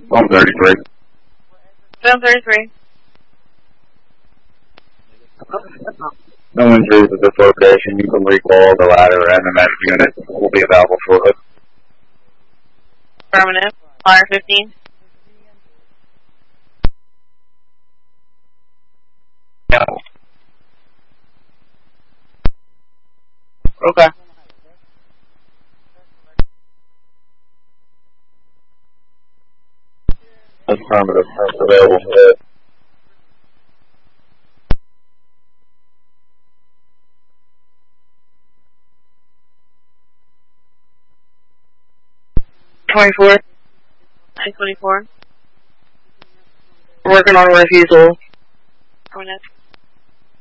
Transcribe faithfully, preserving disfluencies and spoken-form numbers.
one thirty-three. seven thirty-three. No injuries at this location. You can recall the ladder and the medic unit will be available shortly. Affirmative. Flyer fifteen. Yeah. Okay. Affirmative. That's available for that. twenty-four. nine twenty-four. Working on refusal. Affirmative.